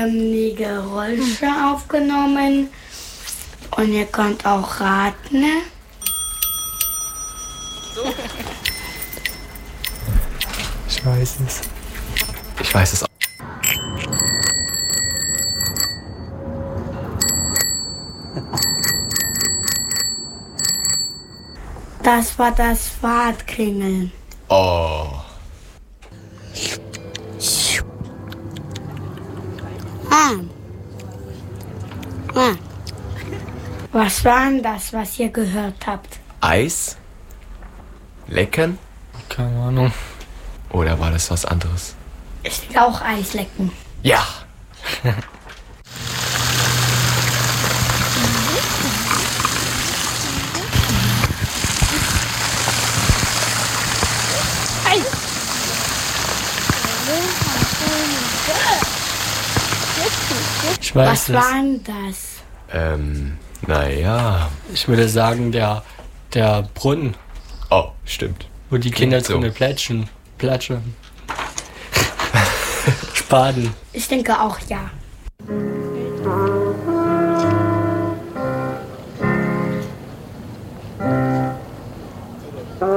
die Geräusche aufgenommen. Und ihr könnt auch raten. Ich weiß es. Ich weiß es auch. Das war das Fahrradklingeln. Oh. Was war denn das, was ihr gehört habt? Eis? Lecken? Keine Ahnung. Oder war das was anderes? Ich will auch Eis lecken. Ja. Ich weiß Was es. war denn das? Naja. Ich würde sagen, der Brunnen, Oh, stimmt. wo die Kinder so. drinnen platschen. Spaden. Ich denke auch ja.